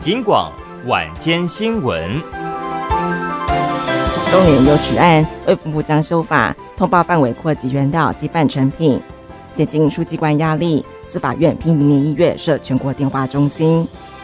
警广晚间新闻。 东元邮址案，卫福部将修法，通报范围扩及原料及半成品，减轻运输机关压力。司法院明年1月设全国电话中心。